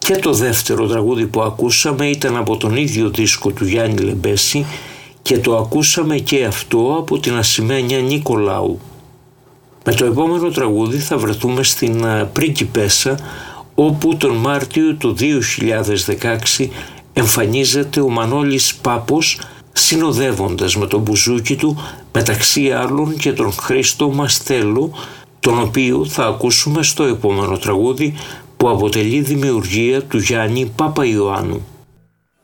Και το δεύτερο τραγούδι που ακούσαμε ήταν από τον ίδιο δίσκο του Γιάννη Λεμπέση και το ακούσαμε και αυτό από την Ασημένια Νικολάου. Με το επόμενο τραγούδι θα βρεθούμε στην Πρίγκιπέσσα, όπου τον Μάρτιο του 2016 εμφανίζεται ο Μανώλης Πάπος συνοδεύοντας με τον μπουζούκι του μεταξύ άλλων και τον Χρήστο Μαστέλο, τον οποίο θα ακούσουμε στο επόμενο τραγούδι που αποτελεί δημιουργία του Γιάννη Παπαϊωάννου.